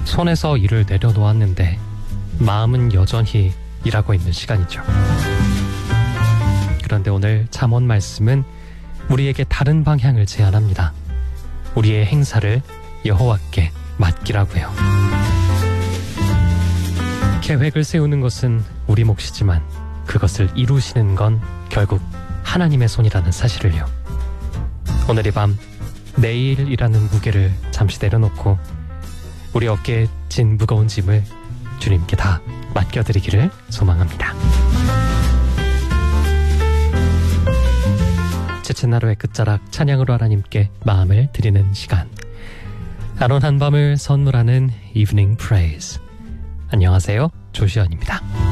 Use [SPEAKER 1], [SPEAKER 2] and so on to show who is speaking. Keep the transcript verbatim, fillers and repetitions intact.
[SPEAKER 1] 손에서 일을 내려놓았는데 마음은 여전히 일하고 있는 시간이죠. 그런데 오늘 잠언 말씀은 우리에게 다른 방향을 제안합니다. 우리의 행사를 여호와께 맡기라고요. 계획을 세우는 것은 우리 몫이지만 그것을 이루시는 건 결국 하나님의 손이라는 사실을요. 오늘 이 밤 내일이라는 무게를 잠시 내려놓고 우리 어깨에 진 무거운 짐을 주님께 다 맡겨드리기를 소망합니다. 지친 하루의 끝자락 찬양으로 하나님께 마음을 드리는 시간, 아론 한밤을 선물하는 이브닝 프레이즈. 안녕하세요, 조시연입니다.